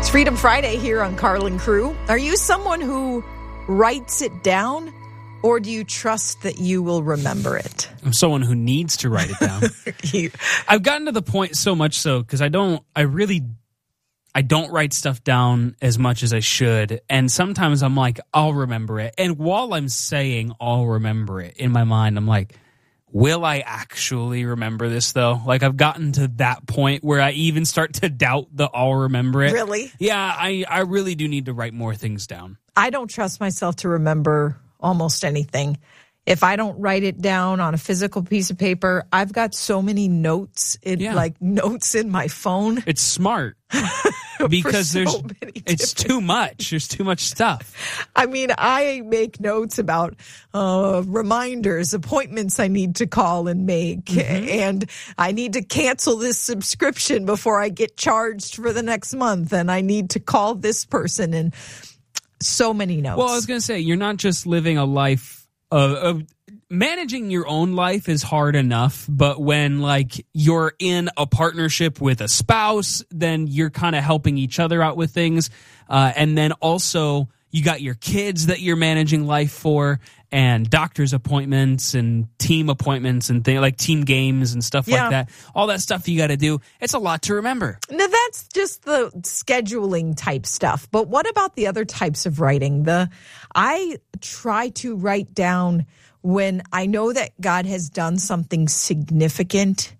It's Freedom Friday here on Carlin Crew. Are you someone who writes it down, or do you trust that you will remember it? I'm someone who needs to write it down. I've gotten to the point so much so because I don't write stuff down as much as I should. And sometimes I'm like, I'll remember it. And while I'm saying I'll remember it, in my mind, I'm like, will I actually remember this, though? Like, I've gotten to that point where I even start to doubt the I'll remember it. Really? Yeah, I really do need to write more things down. I don't trust myself to remember almost anything. If I don't write it down on a physical piece of paper, I've got so many notes, notes in my phone. It's smart because it's too much. There's too much stuff. I mean, I make notes about reminders, appointments I need to call and make, and I need to cancel this subscription before I get charged for the next month, and I need to call this person, and so many notes. Well, I was going to say, you're not just living a life of managing your own life is hard enough, but when like you're in a partnership with a spouse, then you're kind of helping each other out with things. And then also you got your kids that you're managing life for, and doctor's appointments and team appointments and things like team games and stuff like that. All that stuff you got to do. It's a lot to remember. Now, that's just the scheduling type stuff. But what about the other types of writing? I try to write down when I know that God has done something significant.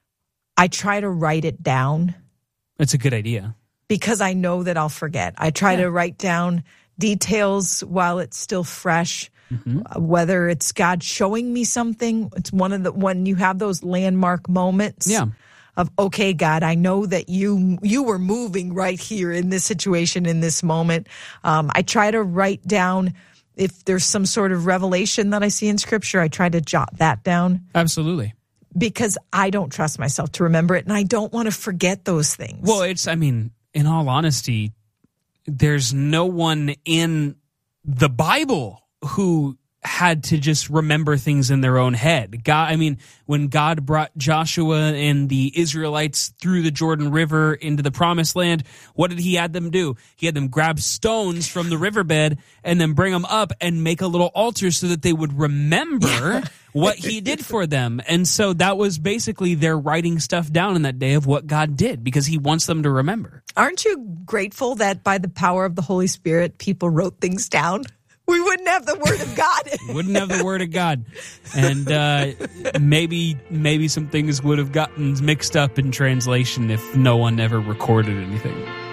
I try to write it down. That's a good idea. Because I know that I'll forget. I try to write down details while it's still fresh. Whether it's God showing me something, it's when you have those landmark moments of, okay, God, I know that you were moving right here in this situation, in this moment. I try to write down if there's some sort of revelation that I see in Scripture. I try to jot that down. Absolutely. Because I don't trust myself to remember it, and I don't want to forget those things. Well, in all honesty, there's no one in the Bible who had to just remember things in their own head. When God brought Joshua and the Israelites through the Jordan River into the Promised Land, what did he have them do? He had them grab stones from the riverbed and then bring them up and make a little altar so that they would remember what he did for them. And so that was basically their writing stuff down in that day of what God did, because he wants them to remember. Aren't you grateful that by the power of the Holy Spirit, people wrote things down? We wouldn't have the Word of God. Wouldn't have the Word of God. And maybe some things would have gotten mixed up in translation if no one ever recorded anything.